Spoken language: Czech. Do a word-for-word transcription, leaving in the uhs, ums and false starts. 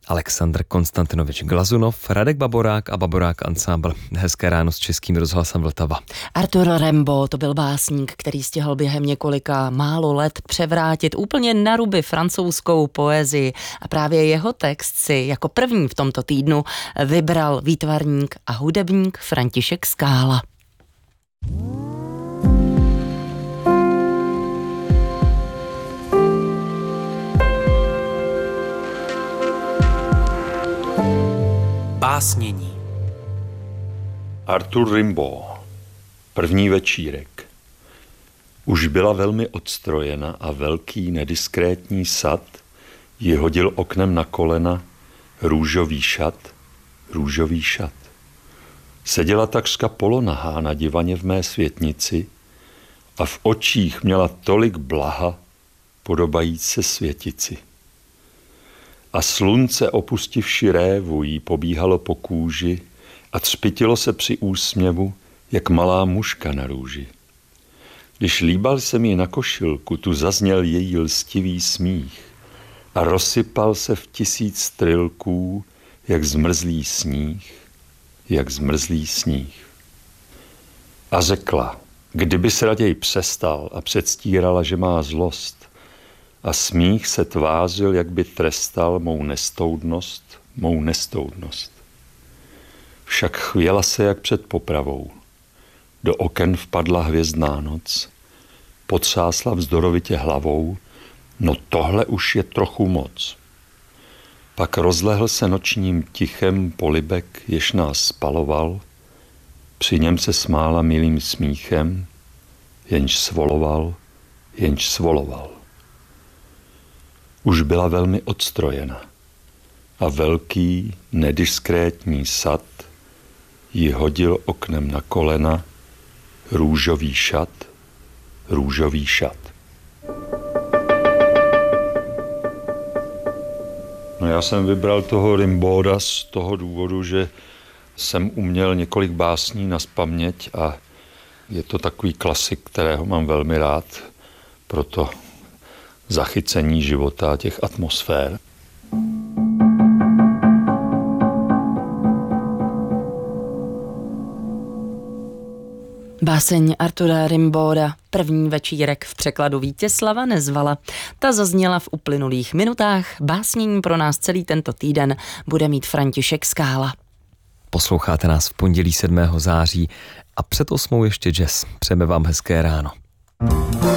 Aleksandr Konstantinovič Glazunov, Radek Baborák a Baborák Ansámbl. Hezké ráno s Českým rozhlasem Vltava. Artur Rimbaud, to byl básník, který stihl během několika málo let převrátit úplně na ruby francouzskou poezii. A právě jeho text si jako první v tomto týdnu vybral výtvarník a hudebník František Skála. Básnění. Artur Rimbaud. První večírek. Už byla velmi odstrojena a velký nediskrétní sad ji hodil oknem na kolena růžový šat, růžový šat. Seděla takřka polonahá na divaně v mé světnici a v očích měla tolik blaha, podobajíc se světici. A slunce opustivši révu jí pobíhalo po kůži a třpitilo se při úsměvu, jak malá muška na růži. Když líbal jsem ji na košilku, tu zazněl její lstivý smích a rozsypal se v tisíc strilků, jak zmrzlý sníh, jak zmrzlý sníh. A řekla, kdyby se raději přestal a předstírala, že má zlost, a smích se tvářil, jak by trestal mou nestoudnost, mou nestoudnost. Však chvěla se jak před popravou. Do oken vpadla hvězdná noc, potřásla vzdorovitě hlavou, no tohle už je trochu moc. Pak rozlehl se nočním tichem polibek, jež nás spaloval, při něm se smála milým smíchem, jenž svoloval, jenž svoloval. Už byla velmi odstrojena a velký, nediskrétní sad ji hodil oknem na kolena růžový šat, růžový šat. No já jsem vybral toho Rimbauda z toho důvodu, že jsem uměl několik básní nazpaměť a je to takový klasik, kterého mám velmi rád, proto zachycení života a těch atmosfér. Báseň Artura Rimbauda, První večírek v překladu Vítězslava Nezvala. Ta zazněla v uplynulých minutách. Básnění pro nás celý tento týden bude mít František Skála. Posloucháte nás v pondělí sedmého září a před osmou ještě jazz. Přejeme vám hezké ráno.